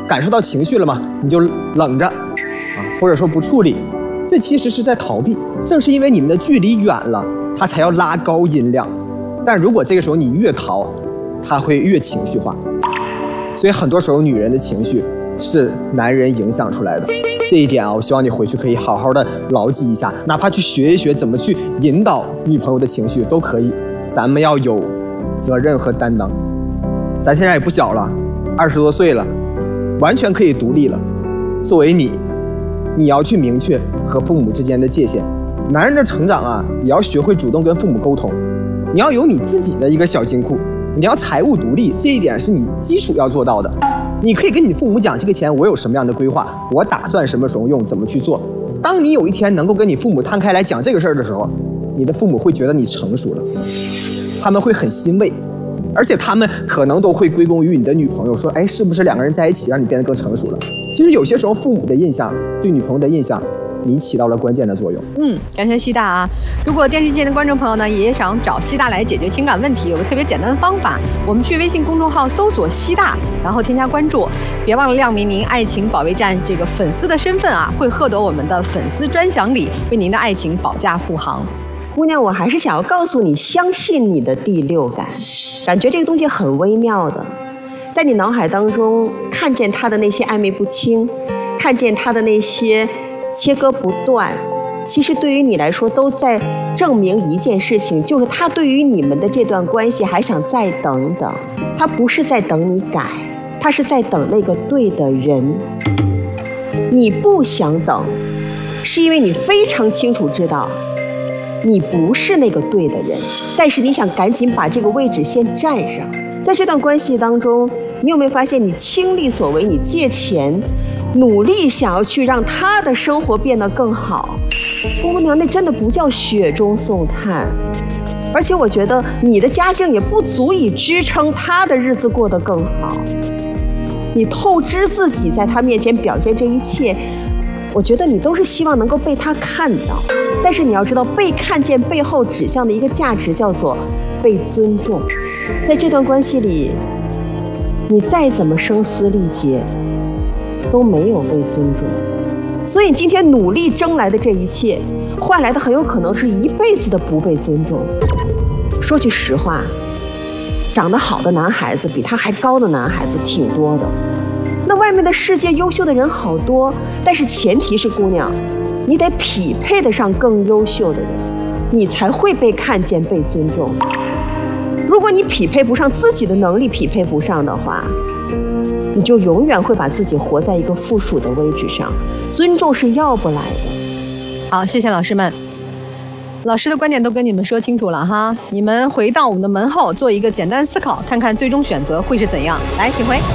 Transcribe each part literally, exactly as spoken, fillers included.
感受到情绪了吗？你就冷着，啊，或者说不处理，这其实是在逃避。正是因为你们的距离远了，他才要拉高音量。但如果这个时候你越逃，他会越情绪化。所以很多时候，女人的情绪是男人影响出来的。这一点啊，我希望你回去可以好好的牢记一下，哪怕去学一学怎么去引导女朋友的情绪都可以。咱们要有责任和担当。咱现在也不小了，二十多岁了，完全可以独立了。作为你，你要去明确和父母之间的界限。男人的成长啊，也要学会主动跟父母沟通。你要有你自己的一个小金库，你要财务独立，这一点是你基础要做到的。你可以跟你父母讲，这个钱我有什么样的规划，我打算什么时候用，怎么去做。当你有一天能够跟你父母摊开来讲这个事儿的时候，你的父母会觉得你成熟了，他们会很欣慰，而且他们可能都会归功于你的女朋友，说，哎，是不是两个人在一起让你变得更成熟了？其实有些时候父母的印象对女朋友的印象，你起到了关键的作用。 嗯，感谢西大啊！如果电视机前的观众朋友呢，也想找西大来解决情感问题，有个特别简单的方法，我们去微信公众号搜索西大，然后添加关注，别忘了亮明您爱情保卫战这个粉丝的身份啊，会获得我们的粉丝专享礼，为您的爱情保驾护航。 姑娘，我还是想要告诉你，相信你的第六感，感觉这个东西很微妙的，在你脑海当中看见他的那些暧昧不清，看见他的那些切割不断，其实对于你来说都在证明一件事情，就是他对于你们的这段关系还想再等等，他不是在等你改，他是在等那个对的人。你不想等，是因为你非常清楚知道你不是那个对的人，但是你想赶紧把这个位置先占上。在这段关系当中，你有没有发现你倾力所为，你借钱努力想要去让他的生活变得更好，姑娘，那真的不叫雪中送炭。而且我觉得你的家境也不足以支撑他的日子过得更好，你透支自己在他面前表现这一切，我觉得你都是希望能够被他看到。但是你要知道，被看见背后指向的一个价值叫做被尊重。在这段关系里，你再怎么声嘶力竭都没有被尊重，所以今天努力争来的这一切，换来的很有可能是一辈子的不被尊重。说句实话，长得好的男孩子比他还高的男孩子挺多的，那外面的世界优秀的人好多，但是前提是姑娘，你得匹配得上更优秀的人，你才会被看见被尊重。如果你匹配不上，自己的能力匹配不上的话，你就永远会把自己活在一个附属的位置上，尊重是要不来的。 好，谢谢老师们，老师的观点都跟你们说清楚了哈。你们回到我们的门后，做一个简单思考，看看最终选择会是怎样。来，请回。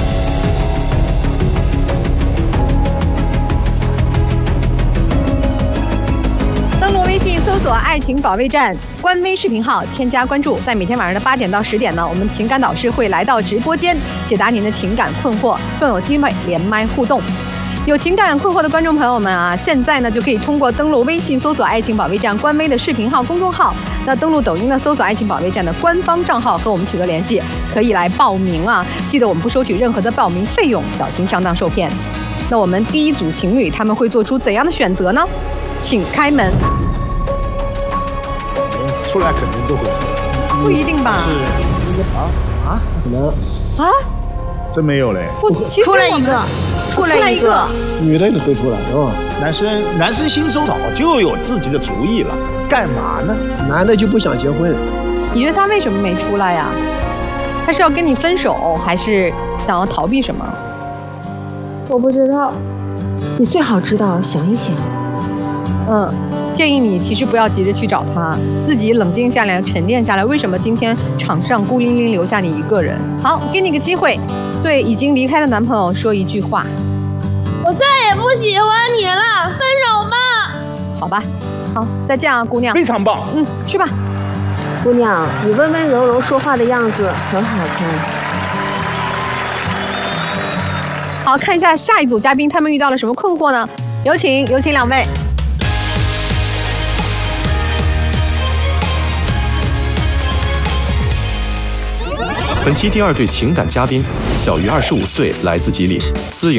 登录微信搜索“爱情保卫战”官微视频号，添加关注。在每天晚上的八点到十点呢，我们情感导师会来到直播间，解答您的情感困惑，更有机会连麦互动。有情感困惑的观众朋友们啊，现在呢就可以通过登录微信搜索“爱情保卫战”官微的视频号公众号，那登录抖音呢搜索“爱情保卫战”的官方账号和我们取得联系，可以来报名啊。记得我们不收取任何的报名费用，小心上当受骗。那我们第一组情侣他们会做出怎样的选择呢？请开门。 出来肯定都会出来， 不一定吧？ 是啊啊，可能啊， 真没有嘞。 不，其实出来一个，出来一个， 女的也会出来是吧？男生男生心中早就有自己的主意了，干嘛呢？ 男的就不想结婚。 你觉得他为什么没出来呀？他是要跟你分手，还是想要逃避什么？ 我不知道，你最好知道，想一想。 嗯。建议你其实不要急着去找他，自己冷静下来，沉淀下来。为什么今天场上孤零零留下你一个人？好，给你个机会，对已经离开的男朋友说一句话。 我再也不喜欢你了，分手吧。 好吧，好，再见啊，姑娘。 非常棒。 嗯，去吧。 姑娘，你温温柔柔说话的样子很好看。 好，看一下下一组嘉宾他们遇到了什么困惑呢？有请，有请两位。 本期第二对情感嘉宾，小于二十五岁，来自吉林，私营。